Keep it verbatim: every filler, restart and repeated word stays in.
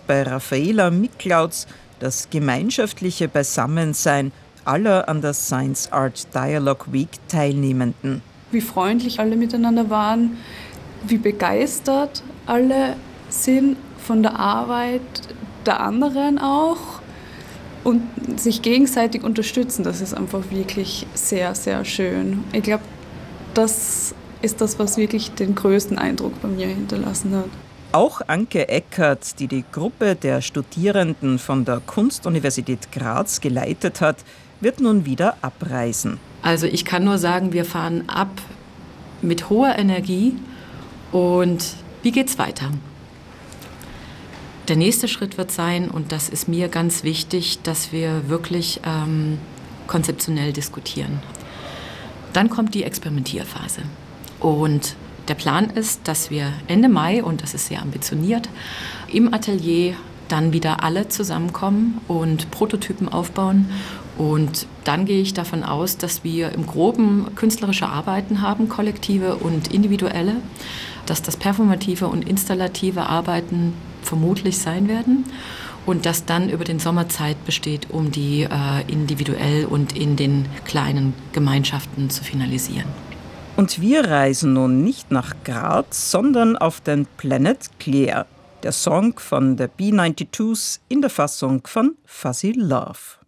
bei Raffaela Miklautz das gemeinschaftliche Beisammensein aller an der Science Art Dialogue Week Teilnehmenden. Wie freundlich alle miteinander waren, wie begeistert alle sind von der Arbeit der anderen auch und sich gegenseitig unterstützen. Das ist einfach wirklich sehr, sehr schön. Ich glaube, das ist das, was wirklich den größten Eindruck bei mir hinterlassen hat. Auch Anke Eckert, die die Gruppe der Studierenden von der Kunstuniversität Graz geleitet hat, wird nun wieder abreisen. Also ich kann nur sagen, wir fahren ab mit hoher Energie. Und wie geht's weiter? Der nächste Schritt wird sein, und das ist mir ganz wichtig, dass wir wirklich ähm, konzeptionell diskutieren. Dann kommt die Experimentierphase. Und der Plan ist, dass wir Ende Mai, und das ist sehr ambitioniert, im Atelier dann wieder alle zusammenkommen und Prototypen aufbauen. Und dann gehe ich davon aus, dass wir im Groben künstlerische Arbeiten haben, kollektive und individuelle, dass das performative und installative Arbeiten vermutlich sein werden und das dann über den Sommer Zeit besteht, um die äh, individuell und in den kleinen Gemeinschaften zu finalisieren. Und wir reisen nun nicht nach Graz, sondern auf den Planet Claire. Der Song von The B zweiundneunzigers in der Fassung von Fuzzy Love.